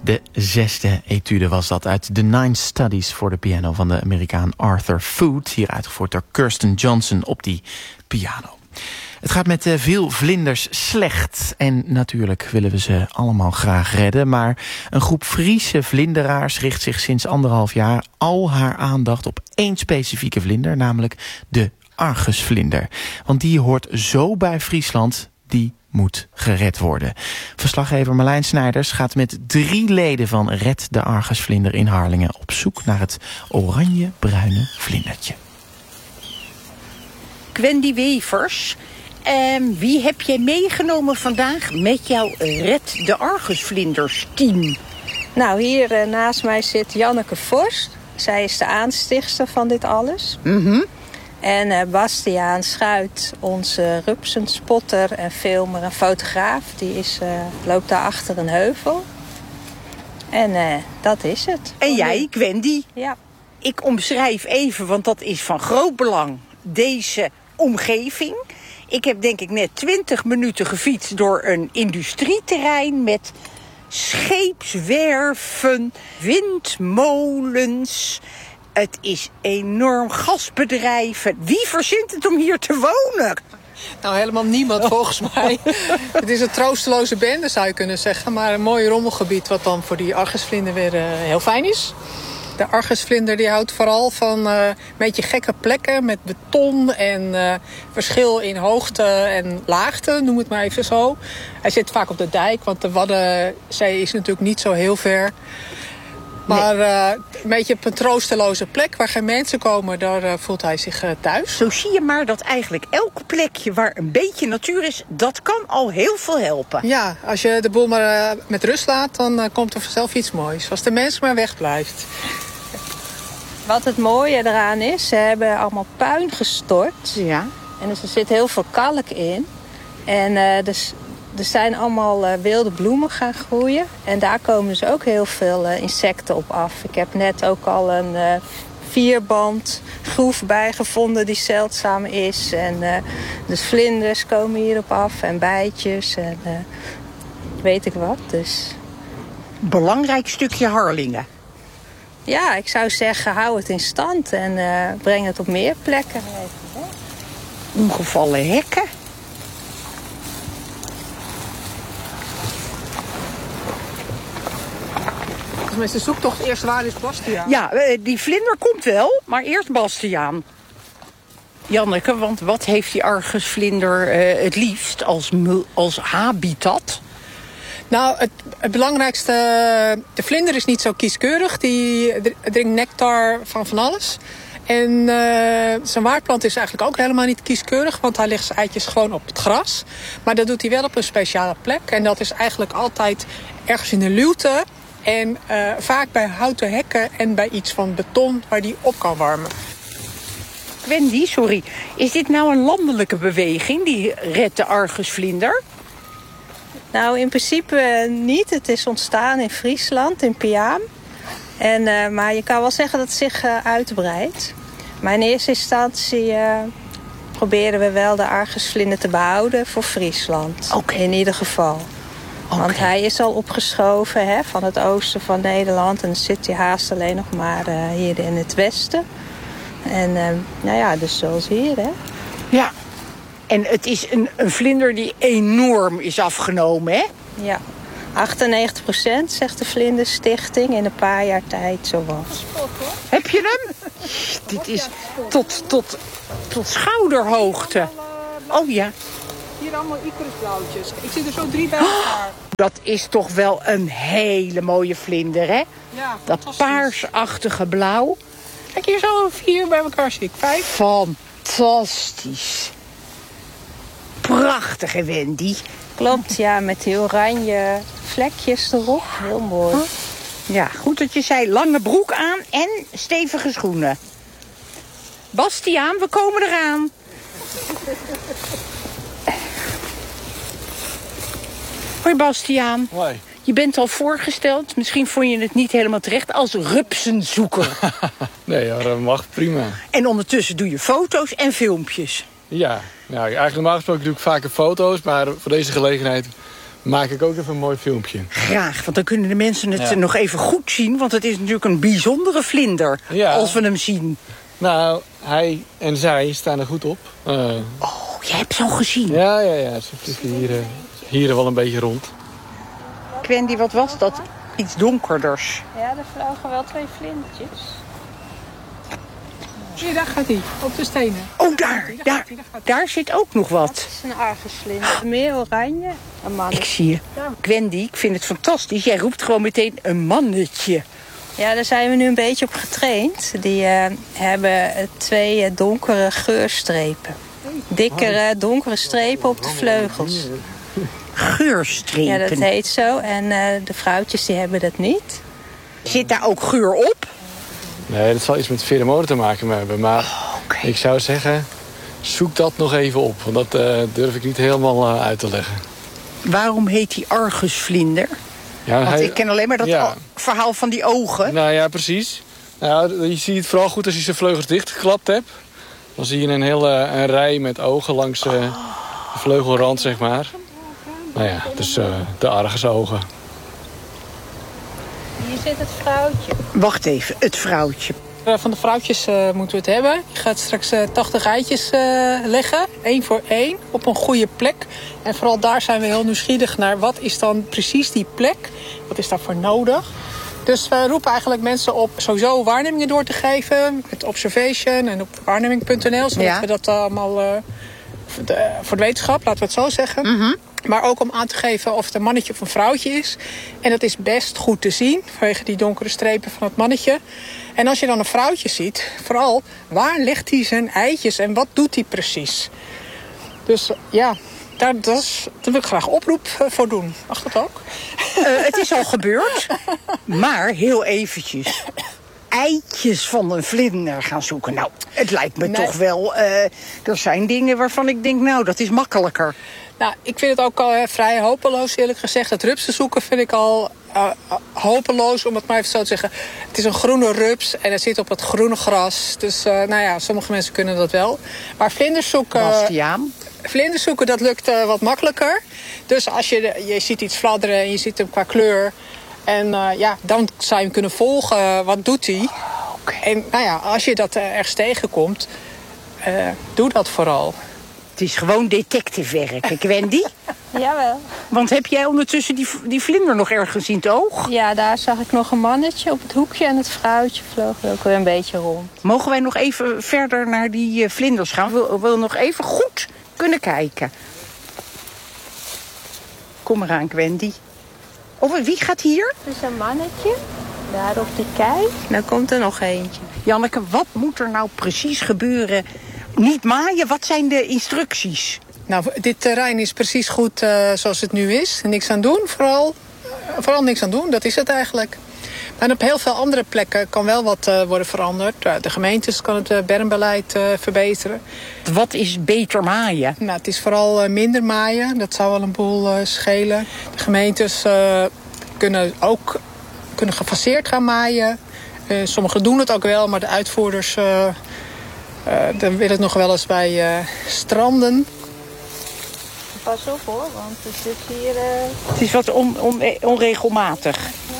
De 6e etude was dat uit The 9 Studies for the Piano van de Amerikaan Arthur Foot. Hier uitgevoerd door Kirsten Johnson op die piano. Het gaat met veel vlinders slecht. En natuurlijk willen we ze allemaal graag redden. Maar een groep Friese vlinderaars richt zich sinds 1,5 jaar al haar aandacht op één specifieke vlinder. Namelijk de argusvlinder. Want die hoort zo bij Friesland, die moet gered worden. Verslaggever Marlijn Snijders gaat met 3 leden van Red de Argusvlinder in Harlingen op zoek naar het oranje-bruine vlindertje. Gwendy Wevers, wie heb jij meegenomen vandaag met jouw Red de Argusvlinders team? Nou, hier naast mij zit Janneke Vos. Zij is de aanstichtster van dit alles. En Bastiaan Schuit, onze rupsenspotter en filmer en fotograaf, die loopt daar achter een heuvel. En dat is het. En jij, Gwendy? Ja. Ik omschrijf even, want dat is van groot belang, deze omgeving. Ik heb denk ik net 20 minuten gefietst door een industrieterrein met scheepswerven, windmolens. Het is enorm, gasbedrijven. Wie verzint het om hier te wonen? Nou, helemaal niemand volgens mij. Het is een troosteloze bende, zou je kunnen zeggen. Maar een mooi rommelgebied wat dan voor die argusvlinder weer heel fijn is. De argusvlinder die houdt vooral van een beetje gekke plekken met beton en verschil in hoogte en laagte, noem het maar even zo. Hij zit vaak op de dijk, want de Waddenzee is natuurlijk niet zo heel ver. Maar een beetje op een troosteloze plek waar geen mensen komen, daar voelt hij zich thuis. Zo zie je maar dat eigenlijk elk plekje waar een beetje natuur is, dat kan al heel veel helpen. Ja, als je de boel maar met rust laat, dan komt er vanzelf iets moois. Als de mens maar wegblijft. Wat het mooie eraan is, ze hebben allemaal puin gestort. Ja. En dus er zit heel veel kalk in. En dus er zijn allemaal wilde bloemen gaan groeien. En daar komen dus ook heel veel insecten op af. Ik heb net ook al een vierband groef bijgevonden die zeldzaam is. En dus vlinders komen hierop af en bijtjes en weet ik wat. Dus Belangrijk stukje Harlingen. ja, ik zou zeggen, hou het in stand en breng het op meer plekken. Omgevallen hekken. Dus de zoektocht eerst waar is Bastiaan? Ja, die vlinder komt wel, maar eerst Bastiaan. Janneke, want wat heeft die argusvlinder het liefst als habitat? Nou, het belangrijkste, de vlinder is niet zo kieskeurig. Die drinkt nectar van alles. En zijn waardplant is eigenlijk ook helemaal niet kieskeurig, want hij legt zijn eitjes gewoon op het gras. Maar dat doet hij wel op een speciale plek. En dat is eigenlijk altijd ergens in de luwte. En vaak bij houten hekken en bij iets van beton waar die op kan warmen. Wendy, sorry. Is dit nou een landelijke beweging, die Red de Argusvlinder? Nou, in principe niet. Het is ontstaan in Friesland, in Piaam. Maar je kan wel zeggen dat het zich uitbreidt. Maar in eerste instantie proberen we wel de argusvlinder te behouden voor Friesland. Okay. In ieder geval. Okay. Want hij is al opgeschoven van het oosten van Nederland. En dan zit hij haast alleen nog maar hier in het westen. En nou ja, dus zoals hier, hè. Ja. En het is een vlinder die enorm is afgenomen, hè? Ja. 98% zegt de Vlinderstichting in een paar jaar tijd zo was. Heb je hem? Dit is tot schouderhoogte. Oh ja. Hier allemaal icarusblauwtjes. Ik zie er zo 3 bij elkaar. Dat is toch wel een hele mooie vlinder, hè? Ja, dat paarsachtige blauw. Kijk, hier zo 4 bij elkaar zie ik. 5. Fantastisch. Prachtige Wendy. Klopt, ja, met die oranje vlekjes erop. Heel mooi. Ja, goed dat je zei. Lange broek aan en stevige schoenen. Bastiaan, we komen eraan. Hoi Bastiaan. Hoi. Je bent al voorgesteld. Misschien vond je het niet helemaal terecht als rupsenzoeker. Nee, ja, dat mag prima. En ondertussen doe je foto's en filmpjes. Ja, nou, eigenlijk normaal gesproken doe ik vaker foto's. Maar voor deze gelegenheid maak ik ook even een mooi filmpje. Graag, want dan kunnen de mensen het nog even goed zien. Want het is natuurlijk een bijzondere vlinder als we hem zien. Nou, hij en zij staan er goed op. Je hebt ze al gezien. Ja. Ze vliegen hier wel een beetje rond. Gwendy, wat was dat? Iets donkerders. Ja, er vlogen wel 2 vlindertjes. Zie, daar gaat hij, op de stenen. Oh, daar zit ook nog wat. Dat is een argusvlinder. Meer oranje. Een man. Ik zie je. Gwendy, ik vind het fantastisch. Jij roept gewoon meteen een mannetje. Ja, daar zijn we nu een beetje op getraind. Die hebben 2 donkere geurstrepen. Dikkere, donkere strepen op de vleugels. Geurstrepen? Ja, dat heet zo. En de vrouwtjes die hebben dat niet. Zit daar ook geur op? Nee, dat zal iets met pheromonen te maken hebben. Maar ik zou zeggen, zoek dat nog even op. Want dat durf ik niet helemaal uit te leggen. Waarom heet die argusvlinder? Ja, want ik ken alleen maar dat verhaal van die ogen. Nou ja, precies. Nou, je ziet het vooral goed als je zijn vleugels dichtgeklapt hebt. Dan zie je een hele een rij met ogen langs de vleugelrand, zeg maar. Nou ja, dus de argusogen. Hier zit het vrouwtje. Wacht even, het vrouwtje. Van de vrouwtjes moeten we het hebben. Je gaat straks 80 eitjes leggen, 1 voor 1, op een goede plek. En vooral daar zijn we heel nieuwsgierig naar. Wat is dan precies die plek? Wat is daarvoor nodig? Dus we roepen eigenlijk mensen op sowieso waarnemingen door te geven. Met Observation en op waarneming.nl. Zodat we dat allemaal voor de wetenschap, laten we het zo zeggen. Mm-hmm. Maar ook om aan te geven of het een mannetje of een vrouwtje is. En dat is best goed te zien, vanwege die donkere strepen van het mannetje. En als je dan een vrouwtje ziet, vooral, waar legt hij zijn eitjes en wat doet hij precies? Dus ja, daar wil ik graag oproep voor doen. Mag dat ook? Het is al gebeurd, maar heel eventjes. Eitjes van een vlinder gaan zoeken. Nou, het lijkt me toch wel... er zijn dingen waarvan ik denk, nou, dat is makkelijker. Nou, ik vind het ook al vrij hopeloos, eerlijk gezegd. Het rupsen zoeken vind ik al hopeloos, om het maar even zo te zeggen. Het is een groene rups en het zit op het groene gras. Dus nou ja, sommige mensen kunnen dat wel. Maar vlinders zoeken... Bastiaan? Vlinders zoeken, dat lukt wat makkelijker. Dus als je ziet iets fladderen en je ziet hem qua kleur... En dan zou je hem kunnen volgen. Wat doet hij? Okay. En nou ja, als je dat ergens tegenkomt, doe dat vooral. Het is gewoon detectivewerk, Gwendy. Jawel. Want heb jij ondertussen die vlinder nog ergens in het oog? Ja, daar zag ik nog een mannetje op het hoekje en het vrouwtje vloog er ook weer een beetje rond. Mogen wij nog even verder naar die vlinders gaan? We willen nog even goed kunnen kijken. Kom eraan, Gwendy. Wie gaat hier? Het is een mannetje. Daar op die kei. Dan komt er nog eentje. Janneke, wat moet er nou precies gebeuren? Niet maaien, wat zijn de instructies? Nou, dit terrein is precies goed zoals het nu is. Niks aan doen, vooral niks aan doen. Dat is het eigenlijk. Maar op heel veel andere plekken kan wel wat worden veranderd. De gemeentes kan het bermbeleid verbeteren. Wat is beter maaien? Nou, het is vooral minder maaien. Dat zou wel een boel schelen. De gemeentes kunnen gefaseerd gaan maaien. Sommigen doen het ook wel, maar de uitvoerders dan wil het nog wel eens bij stranden. Pas op hoor, want het zit hier... Het is wat onregelmatig.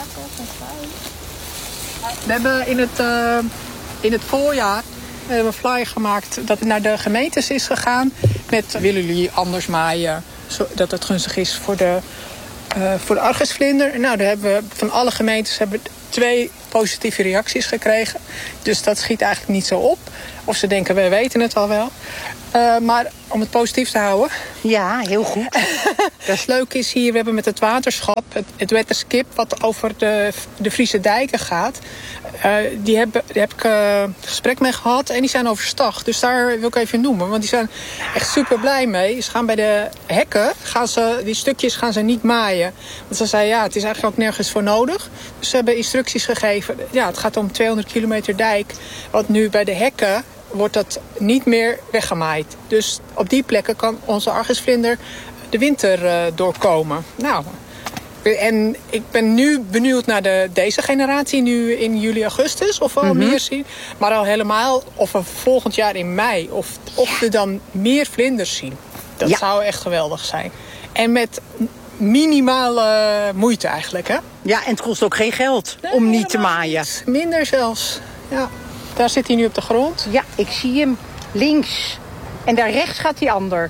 We hebben in het voorjaar een flyer gemaakt dat het naar de gemeentes is gegaan. Met willen jullie anders maaien, zodat het gunstig is voor de argusvlinder. Nou, daar hebben we van alle gemeentes 2 positieve reacties gekregen. Dus dat schiet eigenlijk niet zo op. Of ze denken, wij weten het al wel. Maar om het positief te houden. Ja, heel goed. Het leuke is hier, we hebben met het waterschap, het Wetterskip, wat over de Friese dijken gaat. Die heb ik gesprek mee gehad en die zijn overstag. Dus daar wil ik even noemen, want die zijn echt super blij mee. Ze gaan bij de hekken, die stukjes gaan ze niet maaien. Want ze zeiden, ja, het is eigenlijk ook nergens voor nodig. Dus ze hebben instructies gegeven. Ja, het gaat om 200 kilometer dijk. Want nu bij de hekken wordt dat niet meer weggemaaid. Dus op die plekken kan onze argusvlinder de winter doorkomen. Nou, en ik ben nu benieuwd naar deze generatie nu in juli, augustus. Of we al meer zien. Maar al helemaal of we volgend jaar in mei. Of we dan meer vlinders zien. Dat zou echt geweldig zijn. En met minimale moeite eigenlijk, hè? Ja, en het kost ook geen geld om niet te maaien. Minder zelfs, ja. Daar zit hij nu op de grond. Ja, ik zie hem links. En daar rechts gaat die ander.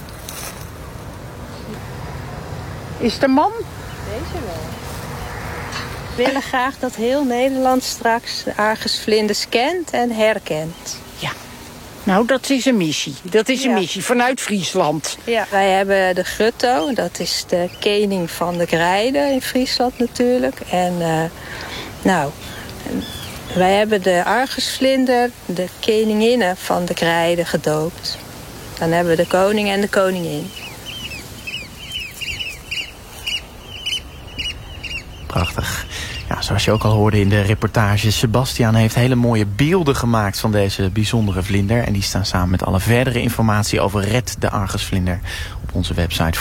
Is het een man? Deze wel. We willen graag dat heel Nederland straks de argusvlinders kent en herkent. Ja. Nou, dat is een missie. Dat is een missie vanuit Friesland. Ja, wij hebben de grutto. Dat is de koning van de krijden in Friesland natuurlijk. En wij hebben de argusvlinder, de koninginnen van de krijden gedoopt. Dan hebben we de koning en de koningin. Prachtig. Ja, zoals je ook al hoorde in de reportage, Sebastiaan heeft hele mooie beelden gemaakt van deze bijzondere vlinder. En die staan samen met alle verdere informatie over Red de Argusvlinder op onze website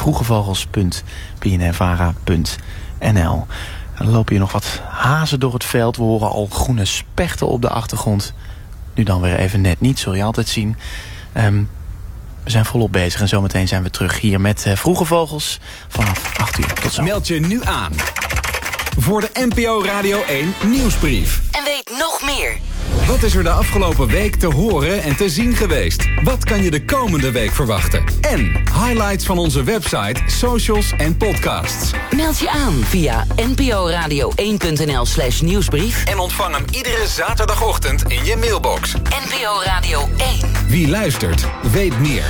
vroegevogels.bnnvara.nl. Er lopen hier nog wat hazen door het veld. We horen al groene spechten op de achtergrond. Nu dan weer even net niet, zul je altijd zien. We zijn volop bezig en zometeen zijn we terug hier met Vroege Vogels vanaf 8 uur. Tot zo. Meld je nu aan voor de NPO Radio 1 nieuwsbrief. En weet nog meer. Wat is er de afgelopen week te horen en te zien geweest? Wat kan je de komende week verwachten? En highlights van onze website, socials en podcasts. Meld je aan via nporadio1.nl/nieuwsbrief. En ontvang hem iedere zaterdagochtend in je mailbox. NPO Radio 1. Wie luistert, weet meer.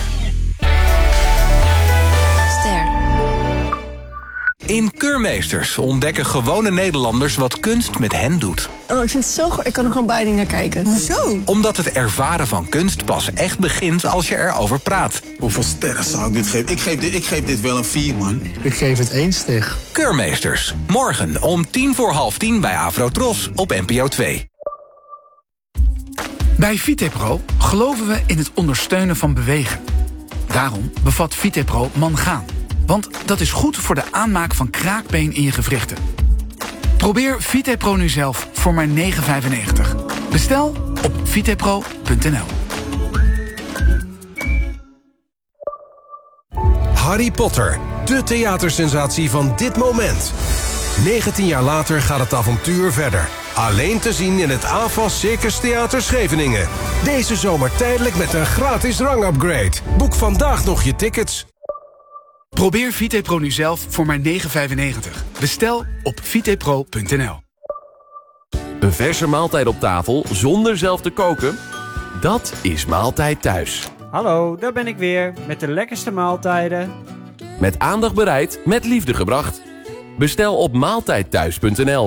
Ster. In Keurmeesters ontdekken gewone Nederlanders wat kunst met hen doet. Oh, ik vind het zo goed. Ik kan er gewoon bijna naar kijken. Hoezo? Omdat het ervaren van kunst pas echt begint als je erover praat. Hoeveel sterren zou ik dit geven? Ik geef dit wel een 4, man. Ik geef het 1 ster. Keurmeesters. Morgen om 10:45 bij Avrotros op NPO 2. Bij Vitepro geloven we in het ondersteunen van bewegen. Daarom bevat Vitepro mangaan. Want dat is goed voor de aanmaak van kraakbeen in je gewrichten. Probeer Vitepro nu zelf voor maar €9,95. Bestel op vitepro.nl. Harry Potter, de theatersensatie van dit moment. 19 jaar later gaat het avontuur verder. Alleen te zien in het AFAS Circus Theater Scheveningen. Deze zomer tijdelijk met een gratis rangupgrade. Boek vandaag nog je tickets. Probeer Vitepro nu zelf voor maar €9,95. Bestel op vitepro.nl. Een verse maaltijd op tafel zonder zelf te koken? Dat is Maaltijd Thuis. Hallo, daar ben ik weer met de lekkerste maaltijden. Met aandacht bereid, met liefde gebracht. Bestel op maaltijdthuis.nl.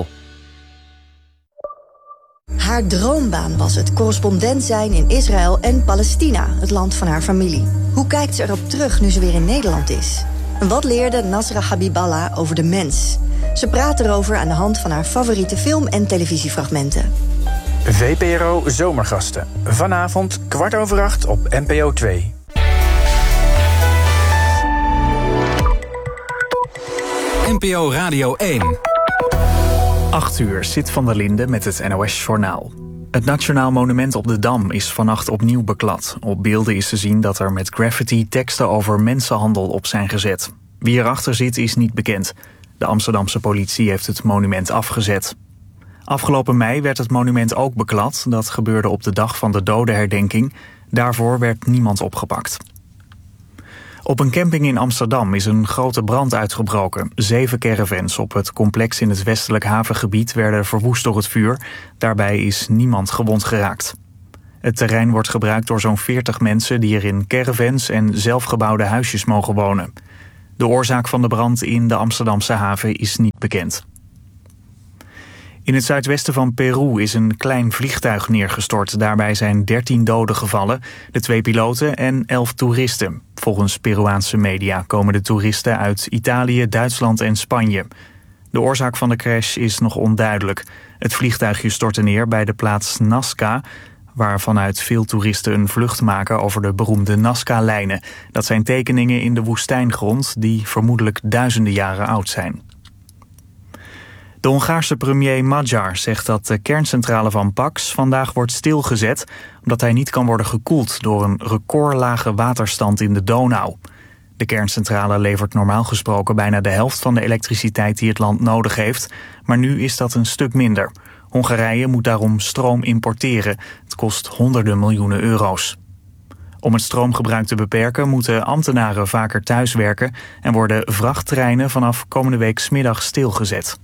Haar droombaan was het correspondent zijn in Israël en Palestina, het land van haar familie. Hoe kijkt ze erop terug nu ze weer in Nederland is? En wat leerde Nasra Habiballah over de mens? Ze praat erover aan de hand van haar favoriete film- en televisiefragmenten. VPRO Zomergasten. Vanavond 7:15 op NPO 2. NPO Radio 1. 8 uur, Sid van der Linde met het NOS-journaal. Het Nationaal Monument op de Dam is vannacht opnieuw beklad. Op beelden is te zien dat er met graffiti teksten over mensenhandel op zijn gezet. Wie erachter zit is niet bekend. De Amsterdamse politie heeft het monument afgezet. Afgelopen mei werd het monument ook beklad. Dat gebeurde op de dag van de dodenherdenking. Daarvoor werd niemand opgepakt. Op een camping in Amsterdam is een grote brand uitgebroken. 7 caravans op het complex in het westelijk havengebied werden verwoest door het vuur. Daarbij is niemand gewond geraakt. Het terrein wordt gebruikt door zo'n 40 mensen die er in caravans en zelfgebouwde huisjes mogen wonen. De oorzaak van de brand in de Amsterdamse haven is niet bekend. In het zuidwesten van Peru is een klein vliegtuig neergestort. Daarbij zijn 13 doden gevallen, de 2 piloten en 11 toeristen. Volgens Peruaanse media komen de toeristen uit Italië, Duitsland en Spanje. De oorzaak van de crash is nog onduidelijk. Het vliegtuigje stortte neer bij de plaats Nazca, waar vanuit veel toeristen een vlucht maken over de beroemde Nazca-lijnen. Dat zijn tekeningen in de woestijngrond die vermoedelijk duizenden jaren oud zijn. De Hongaarse premier Magyar zegt dat de kerncentrale van Paks vandaag wordt stilgezet omdat hij niet kan worden gekoeld door een recordlage waterstand in de Donau. De kerncentrale levert normaal gesproken bijna de helft van de elektriciteit die het land nodig heeft, maar nu is dat een stuk minder. Hongarije moet daarom stroom importeren. Het kost honderden miljoenen euro's. Om het stroomgebruik te beperken moeten ambtenaren vaker thuiswerken en worden vrachttreinen vanaf komende week 's middags stilgezet.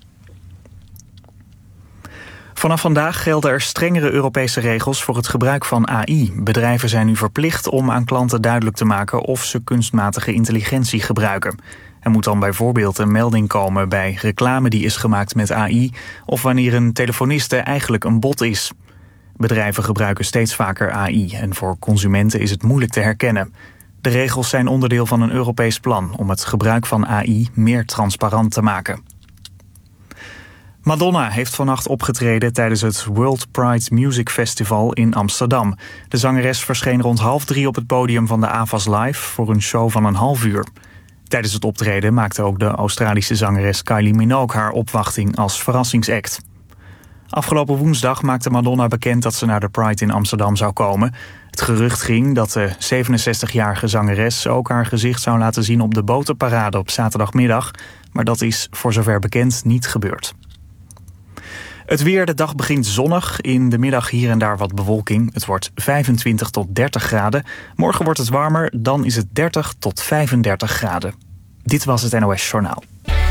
Vanaf vandaag gelden er strengere Europese regels voor het gebruik van AI. Bedrijven zijn nu verplicht om aan klanten duidelijk te maken of ze kunstmatige intelligentie gebruiken. Er moet dan bijvoorbeeld een melding komen bij reclame die is gemaakt met AI of wanneer een telefoniste eigenlijk een bot is. Bedrijven gebruiken steeds vaker AI en voor consumenten is het moeilijk te herkennen. De regels zijn onderdeel van een Europees plan om het gebruik van AI meer transparant te maken. Madonna heeft vannacht opgetreden tijdens het World Pride Music Festival in Amsterdam. De zangeres verscheen rond 2:30 op het podium van de Avas Live voor een show van een half uur. Tijdens het optreden maakte ook de Australische zangeres Kylie Minogue haar opwachting als verrassingsact. Afgelopen woensdag maakte Madonna bekend dat ze naar de Pride in Amsterdam zou komen. Het gerucht ging dat de 67-jarige zangeres ook haar gezicht zou laten zien op de botenparade op zaterdagmiddag, maar dat is voor zover bekend niet gebeurd. Het weer, de dag begint zonnig. In de middag hier en daar wat bewolking. Het wordt 25 tot 30 graden. Morgen wordt het warmer, dan is het 30 tot 35 graden. Dit was het NOS Journaal.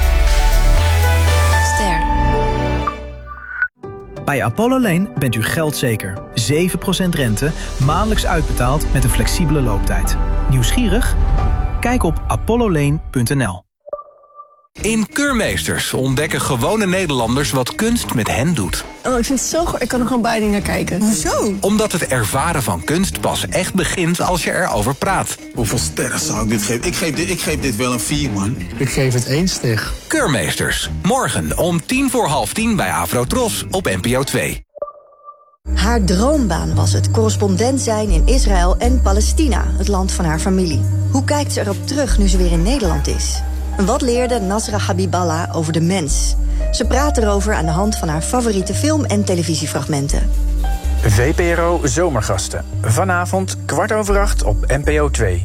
Ster. Bij Apollo Lane bent u geldzeker. 7% rente, maandelijks uitbetaald met een flexibele looptijd. Nieuwsgierig? Kijk op apollolane.nl. In Keurmeesters ontdekken gewone Nederlanders wat kunst met hen doet. Oh, ik vind het zo goed. Ik kan er gewoon bij naar kijken. Hoezo? Omdat het ervaren van kunst pas echt begint als je erover praat. Hoeveel sterren zou ik dit geven? Ik geef dit wel een 4, man. Ik geef het 1 ster. Keurmeesters. Morgen om 9:45 bij Afrotros op NPO 2. Haar droombaan was het correspondent zijn in Israël en Palestina, het land van haar familie. Hoe kijkt ze erop terug nu ze weer in Nederland is? En wat leerde Nasra Habiballah over de mens? Ze praat erover aan de hand van haar favoriete film- en televisiefragmenten. VPRO Zomergasten. Vanavond 7:15 op NPO 2.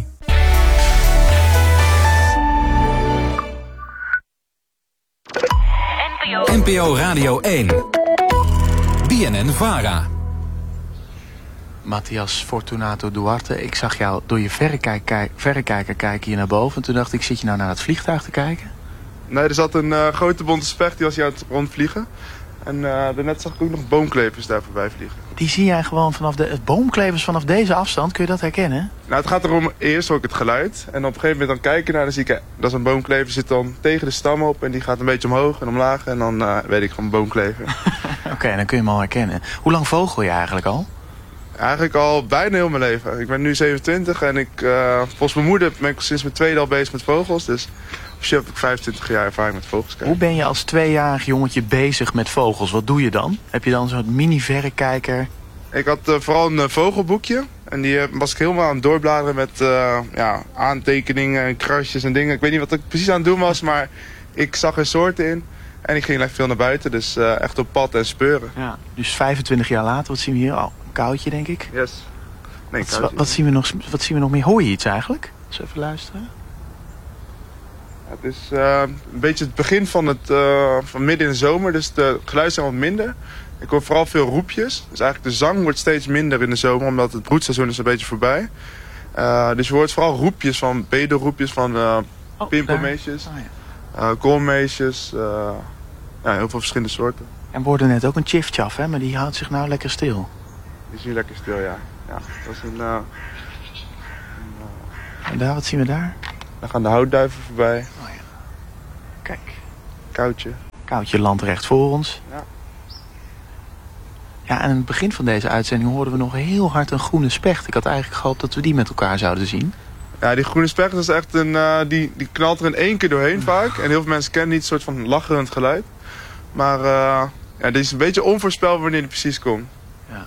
NPO Radio 1. BNN-VARA. Matthias Fortunato Duarte, ik zag jou door je verrekijker kijken hier naar boven. En toen dacht ik, zit je nou naar het vliegtuig te kijken? Nee, er zat een grote bonte specht, die was hier aan het rondvliegen. En daarnet zag ik ook nog boomklevers daar voorbij vliegen. Die zie jij gewoon vanaf boomklevers vanaf deze afstand, kun je dat herkennen? Nou, het gaat erom, eerst hoor ik het geluid. En op een gegeven moment dan kijken naar, dan zie ik, dat is een boomklever, zit dan tegen de stam op. En die gaat een beetje omhoog en omlaag. En dan weet ik van boomklever. Oké, dan kun je hem al herkennen. Hoe lang vogel je eigenlijk al? Eigenlijk al bijna heel mijn leven. Ik ben nu 27 en volgens mijn moeder ben ik sinds mijn tweede al bezig met vogels. Dus officieel heb ik 25 jaar ervaring met vogels kijken. Hoe ben je als 2-jarig jongetje bezig met vogels? Wat doe je dan? Heb je dan zo'n mini-verrekijker? Ik had vooral een vogelboekje. En die was ik helemaal aan het doorbladeren met aantekeningen en krasjes en dingen. Ik weet niet wat ik precies aan het doen was, maar ik zag er soorten in. En ik ging echt veel naar buiten, dus echt op pad en speuren. Ja, dus 25 jaar later, wat zien we hier? Oh, een koudje, denk ik. Yes. Nee, wat zien we nog meer? Hoor je iets eigenlijk? Eens even luisteren. Ja, het is een beetje het begin van midden in de zomer, dus de geluiden zijn wat minder. Ik hoor vooral veel roepjes. Dus eigenlijk de zang wordt steeds minder in de zomer, omdat het broedseizoen is een beetje voorbij. Dus je hoort vooral roepjes van bedelroepjes van pimpelmeesjes, koolmeesjes, heel veel verschillende soorten. En we hoorden net ook een tjiftjaf, hè? Maar die houdt zich nou lekker stil. Die is nu lekker stil, ja. Dat is En daar, wat zien we daar? Dan gaan de houtduiven voorbij. Oh ja. Kijk. Koudje. Koudje land recht voor ons. Ja. Ja, en aan het begin van deze uitzending hoorden we nog heel hard een groene specht. Ik had eigenlijk gehoopt dat we die met elkaar zouden zien. Ja, die groene specht is echt die knalt er in één keer doorheen vaak. En heel veel mensen kennen niet een soort van lacherend geluid. Maar dit is een beetje onvoorspelbaar wanneer die precies komt. Ja.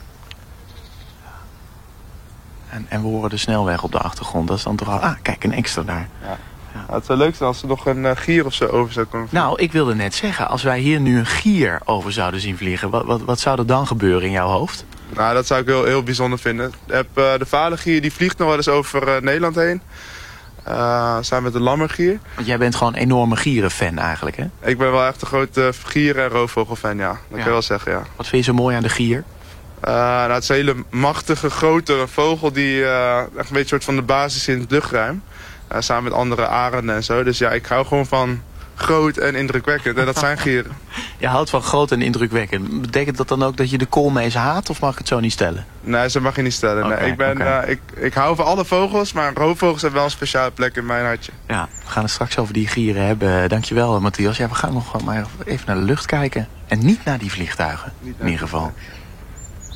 En we horen de snelweg op de achtergrond. Dat is dan toch al... kijk, een extra daar. Ja. Het zou leuk zijn als er nog een gier of zo over zou komen vliegen. Nou, ik wilde net zeggen, als wij hier nu een gier over zouden zien vliegen, wat zou er dan gebeuren in jouw hoofd? Nou, dat zou ik heel bijzonder vinden. De vadergier die vliegt nog wel eens over Nederland heen. Samen met de lammergier. Want jij bent gewoon een enorme gierenfan eigenlijk, hè? Ik ben wel echt een grote gier- en roofvogelfan, ja. Dat kan je wel zeggen, ja. Wat vind je zo mooi aan de gier? Het is een hele machtige, grote vogel die echt een beetje soort van de basis in het luchtruim. Samen met andere arenden en zo. Dus ja, ik hou gewoon van groot en indrukwekkend. En dat zijn gieren. Je houdt van groot en indrukwekkend. Betekent dat dan ook dat je de koolmees haat of mag ik het zo niet stellen? Nee, zo mag je niet stellen. Okay, nee. Ik hou van alle vogels, maar roofvogels hebben wel een speciale plek in mijn hartje. Ja, we gaan het straks over die gieren hebben. Dankjewel, Matthias. Ja, we gaan nog maar even naar de lucht kijken. En niet naar die vliegtuigen, in ieder geval.